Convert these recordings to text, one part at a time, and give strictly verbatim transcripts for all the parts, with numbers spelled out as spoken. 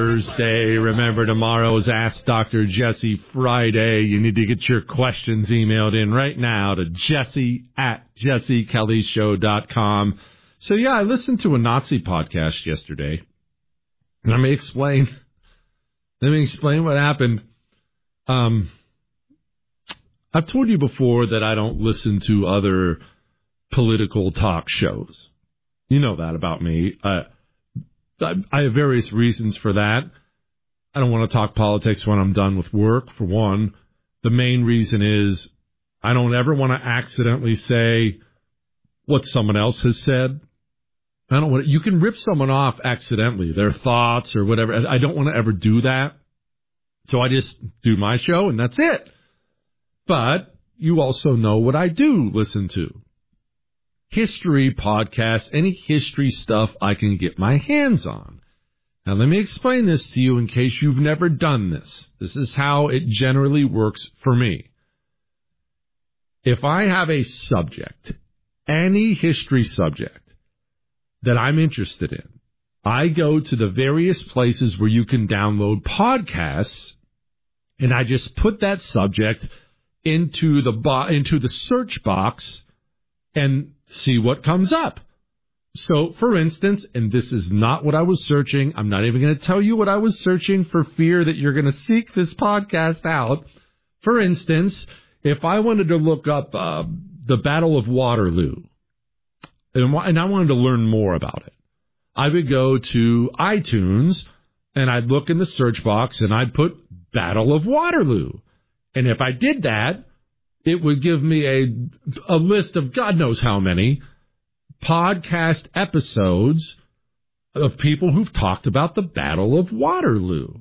Thursday. Remember, tomorrow's Ask Doctor Jesse Friday. You need to get your questions emailed in right now to Jesse at jesse kelly show dot com. So, yeah, I listened to a Nazi podcast yesterday. Let me explain. Let me explain what happened. Um, I've told you before that I don't listen to other political talk shows. You know that about me. Uh, I have various reasons for that. I don't want to talk politics when I'm done with work, for one. The main reason is I don't ever want to accidentally say what someone else has said. I don't want to, you can rip someone off accidentally, their thoughts or whatever. I don't want to ever do that. So I just do my show and that's it. But you also know what I do listen to. History podcasts, any history stuff I can get my hands on. Now, let me explain this to you in case you've never done this. This is how it generally works for me. If I have a subject, any history subject that I'm interested in, I go to the various places where you can download podcasts, and I just put that subject into the bo- into the search box and see what comes up. So, for instance, and this is not what I was searching. I'm not even going to tell you what I was searching for fear that you're going to seek this podcast out. For instance, if I wanted to look up uh, the Battle of Waterloo, and, and I wanted to learn more about it, I would go to iTunes, and I'd look in the search box, and I'd put Battle of Waterloo. And if I did that, it would give me a a list of God knows how many podcast episodes of people who've talked about the Battle of Waterloo.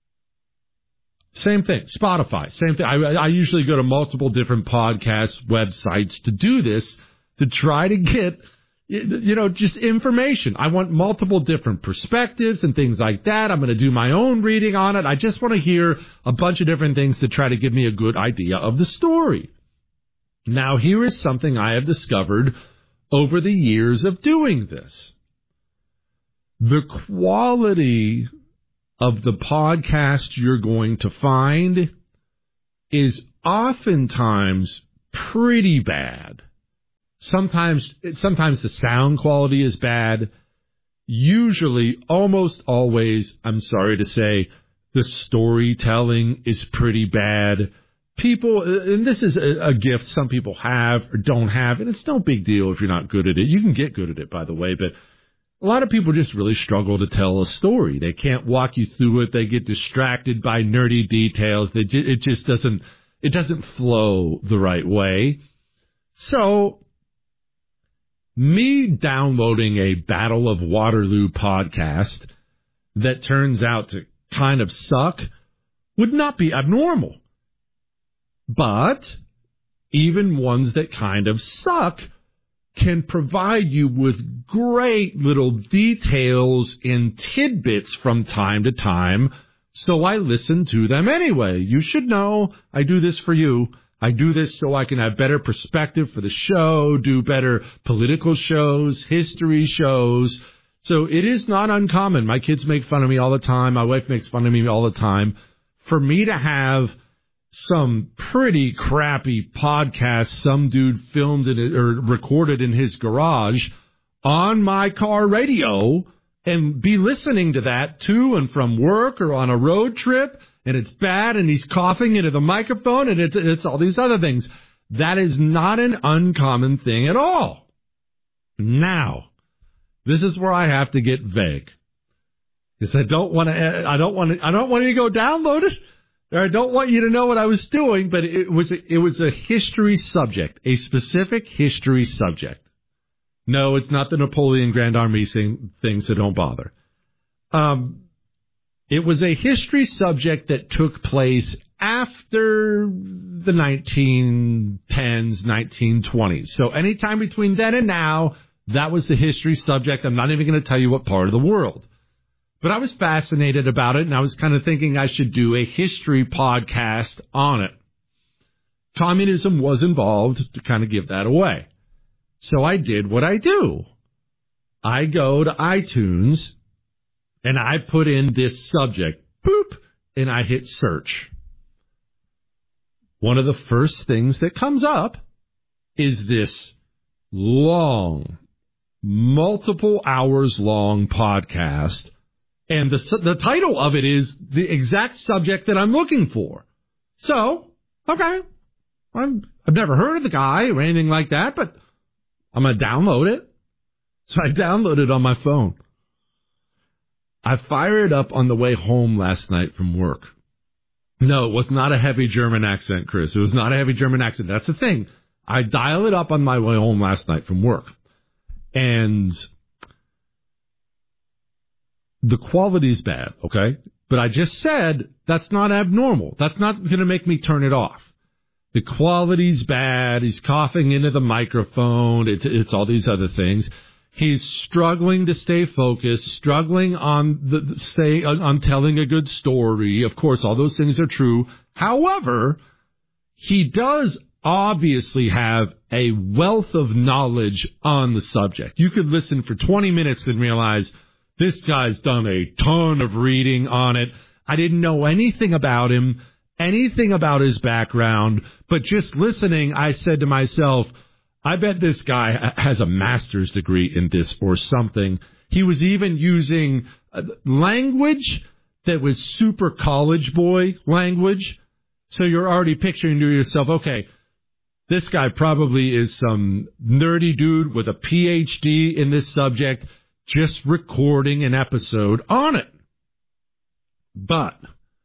Same thing. Spotify, same thing. I, I usually go to multiple different podcast websites to do this, to try to get, you know, just information. I want multiple different perspectives and things like that. I'm going to do my own reading on it. I just want to hear a bunch of different things to try to give me a good idea of the story. Now, here is something I have discovered over the years of doing this. The quality of the podcast you're going to find is oftentimes pretty bad. Sometimes, sometimes the sound quality is bad. Usually, almost always, I'm sorry to say, the storytelling is pretty bad. People, and this is a, a gift some people have or don't have, and it's no big deal if you're not good at it. You can get good at it, by the way, but a lot of people just really struggle to tell a story. They can't walk you through it. They get distracted by nerdy details. They ju- it just doesn't, it doesn't flow the right way. So, me downloading a Battle of Waterloo podcast that turns out to kind of suck would not be abnormal. But even ones that kind of suck can provide you with great little details and tidbits from time to time, so I listen to them anyway. You should know I do this for you. I do this so I can have better perspective for the show, do better political shows, history shows. So it is not uncommon. My kids make fun of me all the time. My wife makes fun of me all the time. For me to have some pretty crappy podcast some dude filmed it or recorded in his garage on my car radio and be listening to that to and from work or on a road trip, and it's bad and he's coughing into the microphone and it's, it's all these other things. That is not an uncommon thing at all. Now, this is where I have to get vague. Because I don't want to, I don't want to, I don't want you to go download it. I don't want you to know what I was doing, but it was a, it was a history subject, a specific history subject. No, it's not the Napoleon Grand Army thing, so don't bother. Um, it was a history subject that took place after the nineteen tens, nineteen twenties. So anytime between then and now, that was the history subject. I'm not even going to tell you what part of the world. But I was fascinated about it, and I was kind of thinking I should do a history podcast on it. Communism was involved to kind of give that away. So I did what I do. I go to iTunes, and I put in this subject, boop, and I hit search. One of the first things that comes up is this long, multiple hours long podcast. And the the title of it is the exact subject that I'm looking for. So, okay, I'm, I've never heard of the guy or anything like that, but I'm going to download it. So I downloaded it on my phone. I fired it up on the way home last night from work. No, it was not a heavy German accent, Chris. It was not a heavy German accent. That's the thing. I dialed it up on my way home last night from work. And the quality's bad, okay? But I just said that's not abnormal. That's not going to make me turn it off. The quality's bad. He's coughing into the microphone. It's, it's all these other things. He's struggling to stay focused, struggling on the stay on, on telling a good story. Of course, all those things are true. However, he does obviously have a wealth of knowledge on the subject. You could listen for twenty minutes and realize this guy's done a ton of reading on it. I didn't know anything about him, anything about his background, but just listening, I said to myself, I bet this guy has a master's degree in this or something. He was even using language that was super college boy language. So you're already picturing to yourself, okay, this guy probably is some nerdy dude with a P H D in this subject, just recording an episode on it. But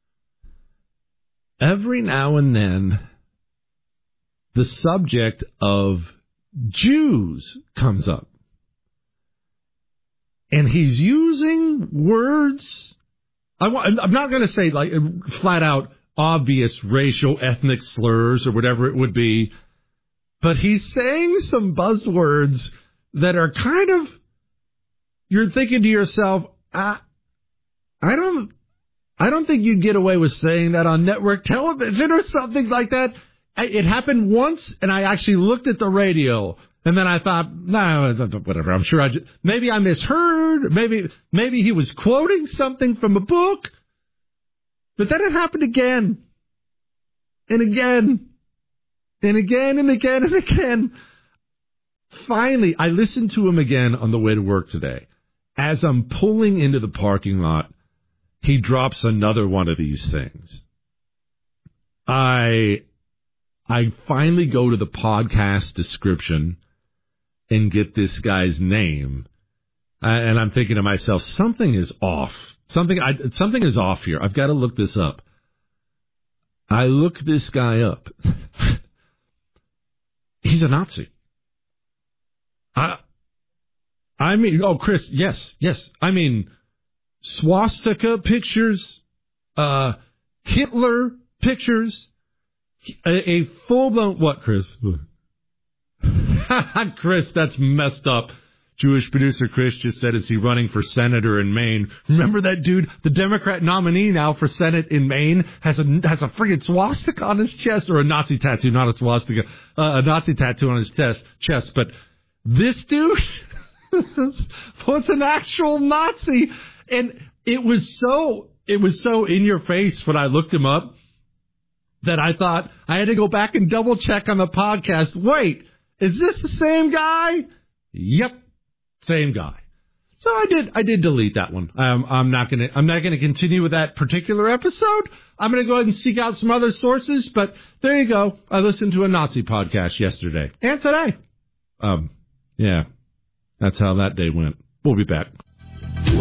every now and then, the subject of Jews comes up. And he's using words. I want, I'm not going to say like flat out obvious racial ethnic slurs or whatever it would be. But he's saying some buzzwords that are kind of, you're thinking to yourself, I, I don't, I don't think you'd get away with saying that on network television or something like that. It happened once, and I actually looked at the radio, and then I thought, no, nah, whatever. I'm sure I just, maybe I misheard. Maybe, maybe he was quoting something from a book. But then it happened again, and again, and again, and again, and again. Finally, I listened to him again on the way to work today. As I'm pulling into the parking lot, he drops another one of these things. I... I finally go to the podcast description and get this guy's name. Uh, and I'm thinking to myself, something is off. Something I, something is off here. I've got to look this up. I look this guy up. He's a Nazi. I, I mean, oh, Chris, yes, yes. I mean, swastika pictures, uh, Hitler pictures. A, a full-blown... What, Chris? Chris, that's messed up. Jewish producer Chris just said, is he running for senator in Maine? Remember that dude? The Democrat nominee now for Senate in Maine has a has a friggin' swastika on his chest, or a Nazi tattoo, not a swastika, uh, a Nazi tattoo on his chest. chest. But this dude was an actual Nazi. And it was so, it was so in your face when I looked him up, that I thought I had to go back and double check on the podcast. Wait, is this the same guy? Yep, same guy. So I did. I did delete that one. Um, I'm not gonna. I'm not gonna continue with that particular episode. I'm gonna go ahead and seek out some other sources. But there you go. I listened to a Nazi podcast yesterday and today. Um, yeah, that's how that day went. We'll be back.